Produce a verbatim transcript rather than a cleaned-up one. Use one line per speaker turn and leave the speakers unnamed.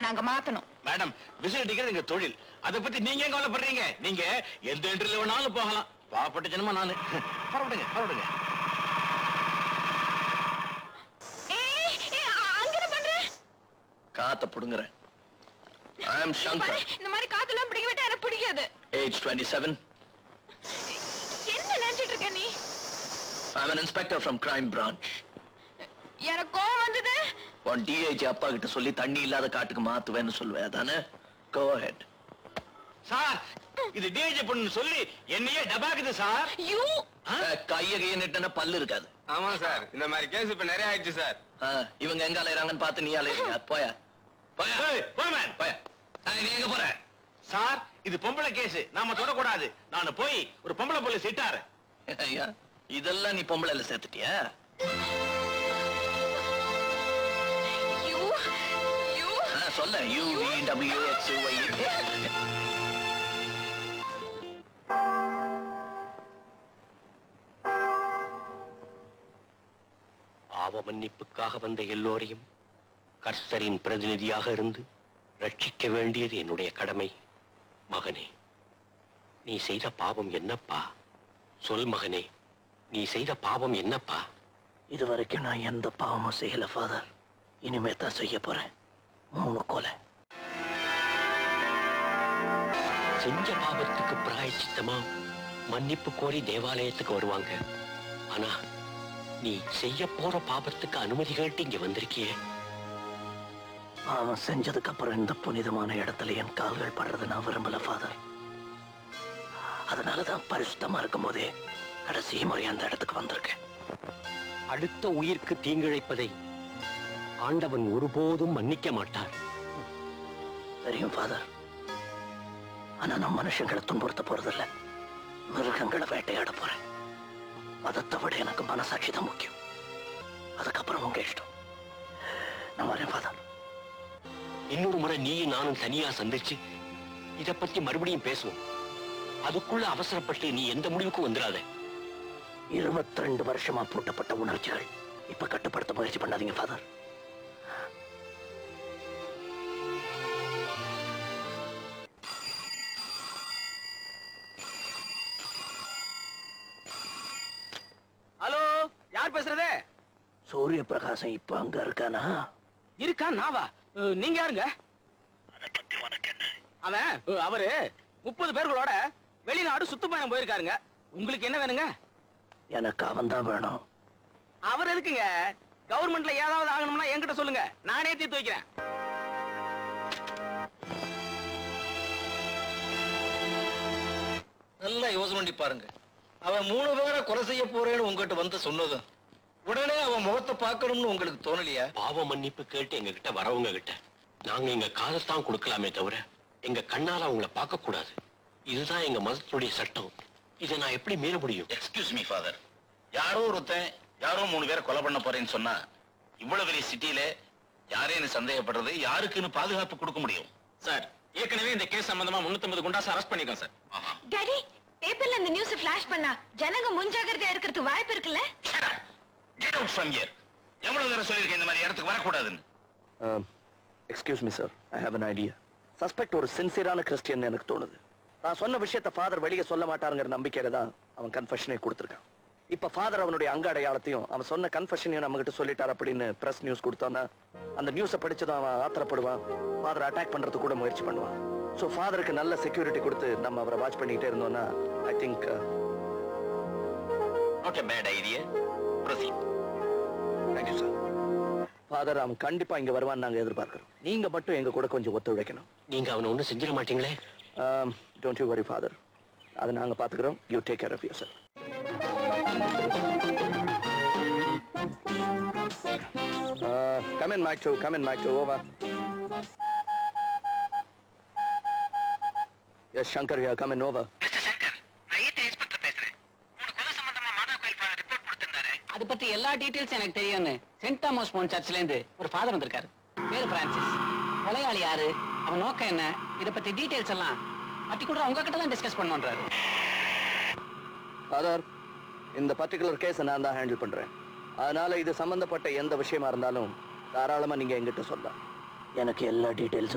நாங்க மாத்தணும்.
Madam, whistle அடிக்கிறது எங்க தொழில். அதை பத்தி நீங்க ஏன் கவலைப்படுறீங்க? நீங்க எந்த இன்டர்வியூ வேணாலும் போகலாம். பாவப்பட்ட ஜனமா நானு. பரவாடுங்க பரவாடுங்க. காத்த புடுங்குறேன். I am Shankar.
இந்த மாதிரி காத்தெல்லாம் பிடிக்க விட்டா எனக்கு பிடிக்காது.
Age twenty-seven.
என்ன நினைச்சிட்டு இருக்க நீ?
I am an inspector from crime branch.
எனக்கு கோவம் வந்தது.
உன் D I G அப்பா கிட்ட சொல்லி தண்ணி இல்லாத காட்டுக்கு மாத்துவேன்னு சொல்லுவே அதானே? Go ahead. சார், இது D I G பொண்ணு சொல்லி என்னையே டபாக்குது சார்.
யூ
கைய கைய நிட்டனா பல்லு இருக்காது.
ஆமா சார், இந்த மாதிரி கேஸ் இப்ப நிறைய ஆயிடுச்சு சார்.
இவங்க எங்க அலையறாங்கன்னு பார்த்து நீ அலையறீங்க. போயா போயா போய் போயா. நீ எங்க போற? சார், இது பொம்பளை கேஸ், நாம தொடக்கூடாது. நான் போய் ஒரு பொம்பளை போலீஸ் இட்டாரு. ஐயா, இதெல்லாம் நீ பொம்பளைல சேர்த்துட்டியா?
யூ யூ
சொல்ல U V W X Y.
பாவ மன்னிப்புக்காக வந்த எல்லோரையும் கர்த்தரின் பிரதிநிதியாக இருந்து ரட்சிக்க வேண்டியது என்னுடைய கடமை. மகனே, நீ செய்த பாவம் என்னப்பா? சொல் மகனே, நீ செய்த பாவம் என்னப்பா?
இதுவரைக்கும் நான் எந்த பாவமும் செய்யல ஃபாதர். இனிமே தான் செய்ய போறேன். மூணு கொலை.
செஞ்ச பாவத்துக்கு பிராயச்சித்தமா மன்னிப்பு கோரி தேவாலயத்துக்கு வருவாங்க. ஆனா நீ செய்ய போற பாவத்துக்கு அனுமதி கேட்டு இங்க வந்திருக்கியே.
அவன் செஞ்சதுக்கு அப்புறம் இந்த புனிதமான இடத்துல என் கால்கள் படுறது நான் விரும்பல ஃபாதர். அதனாலதான் பரிசுத்தமா இருக்கும் போதே கடைசி முறை அந்த இடத்துக்கு வந்திருக்கேன்.
அடுத்த உயிருக்கு தீங்கிழைப்பதை ஆண்டவன் ஒருபோதும் மன்னிக்க மாட்டார்.
தெரியும் ஃபாதர். ஆனா நான் மனுஷங்களை துன்புறுத்த போறதில்ல, மிருகங்களை வேட்டையாட போறேன். அதை விட எனக்கு மனசாட்சி தான் முக்கியம். அதுக்கப்புறம் உங்க இஷ்டம். நான் வரேன் ஃபாதர்.
இன்னொரு முறை நீயும் நானும் தனியா சந்திச்சு இத பத்தி மறுபடியும் பேசுவோம். அதுக்குள்ள அவசரப்பட்டு நீ எந்த முடிவுக்கும் வந்துடாத.
இருபத்தி ரெண்டு வருஷமா பூட்டப்பட்ட உணர்ச்சிகள் இப்ப கட்டுப்படுத்த முயற்சி பண்ணாதீங்க ஃபாதர்.
ஹலோ, யார் பேசுறது?
சூரிய பிரகாசம் இப்ப அங்க இருக்கானா?
இருக்கா? நாவா? நீங்க யாருங்க? அவன் அவரு முப்பது பேர்களோட வெளிநாடு சுத்துப்பயணம் போயிருக்காருங்க. உங்களுக்கு என்ன வேணுங்க?
எனக்கு அவன் தான் வேணும்.
அவர் எதுக்குங்க? கவர்மெண்ட்ல ஏதாவது ஆகணும்னா என்கிட்ட சொல்லுங்க, நானே தீர்த்து வைக்கிறேன்.
நல்லா யோசனை பண்ணி பாருங்க. அவன் மூணு பேரை கொலை செய்ய போறேன்னு உங்ககிட்ட வந்து சொன்னதும் உடனே அவன் முகத்தை பார்க்கணும்னு உங்களுக்கு தோணலையா?
பாவ மன்னிப்பு கேட்டு எங்க கிட்ட வரவங்க கிட்ட நாங்க எங்க காலத்தான் கொடுக்கலாமே தவிர எங்க கண்ணால அவங்கள பார்க்க கூடாது. இதுதான் எங்க மதத்துடைய சட்டம். இதை நான் எப்படி மீற முடியும்?
Excuse me father. யாரோ ஒருத்தன் யாரோ மூணு பேரை கொலை பண்ண போறேன்னு சொன்னா இவ்வளவு பெரிய சிட்டியில யாரேன்னு சந்தேகப்படுறது, யாருக்குன்னு பாதுகாப்பு கொடுக்க முடியும்?
சார், ஏற்கனவே இந்த கேஸ் சம்பந்தமா முன்னூத்தி ஐம்பது குண்டாஸ் அரெஸ்ட் பண்ணிருக்கோம் சார்.
டாடி, பேப்பர்ல அந்த நியூஸ் ஃபிளாஷ் பண்ணா ஜனங்க முன்ஜாகிரதையா இருக்கிறதுக்கு வாய்ப்பு இருக்குல்ல?
Get out from here. எவ்வளவு தடவை சொல்லிருக்கேன் இந்த மாதிரி இடத்துக்கு வரக்கூடாதுன்னு. Excuse me sir, I have an idea. Suspect ஒரு சின்சியரான கிறிஸ்டியன் எனக்கு தோணுது. நான் சொன்ன விஷயத்தை ஃபாதர் வெளியே சொல்ல மாட்டாருங்கிற நம்பிக்கையில தான் அவன் கன்ஃபெஷனே கொடுத்துருக்கான். இப்ப ஃபாதர் அவனுடைய அங்க அடையாளத்தையும் அவன் சொன்ன கன்ஃபெஷனையும் நம்ம கிட்ட சொல்லிட்டார் அப்படின்னு பிரஸ் நியூஸ் கொடுத்தானா அந்த நியூஸை படிச்சுதான் அவன் ஆத்திரப்படுவான். ஃபாதர் அட்டாக் பண்றதுக்கு கூட முயற்சி பண்ணுவான். ஸோ ஃபாதருக்கு நல்ல செக்யூரிட்டி கொடுத்து நம்ம அவரை வாட்ச் பண்ணிக்கிட்டே இருந்தோம்னா I think not a bad idea. Proceed. Thank you sir. Father, அவன் கண்டிப்பா இங்க வருவான்னு நாங்க எதிர்பார்க்கிறோம். நீங்க மட்டும் எங்க கூட கொஞ்சம் ஒத்துழைக்கணும்.
நீங்க அவனை ஒண்ணும் செஞ்சிட மாட்டீங்களே?
டோன்ட் யூ வரி ஃபாதர், அதை நாங்க பாத்துக்கிறோம். You take care of your self. Come in mic two come in mic two over. S Shankar here, come in over.
அது பத்தி எல்லா டீடைல்ஸ் எனக்கு தெரியும்னு சென்ட் தாமஸ் மவுண்ட் சர்ச்ல இருந்து ஒரு ஃபாதர் வந்திருக்காரு. பேரு பிரான்சிஸ். கொலையாளி யாரு, அவன் நோக்கம் என்ன, இத பத்தி டீடைல்ஸ் எல்லாம் பர்டிகுலரா உங்ககிட்ட தான் டிஸ்கஸ் பண்ணுவான்றாரு.
ஃபாதர், இந்த பர்டிகுலர் கேஸை நான் தான் ஹேண்டில் பண்றேன். அதனால இது சம்பந்தப்பட்ட எந்த விஷயமா இருந்தாலும் தாராளமா நீங்க எங்கிட்ட சொல்லலாம். எனக்கு எல்லா டீடைல்ஸும்